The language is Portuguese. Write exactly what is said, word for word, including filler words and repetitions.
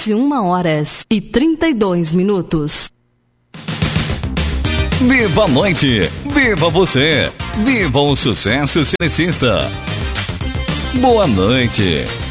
vinte e uma horas e trinta e dois minutos. Viva a noite, viva você, viva o sucesso cenicista. Boa noite.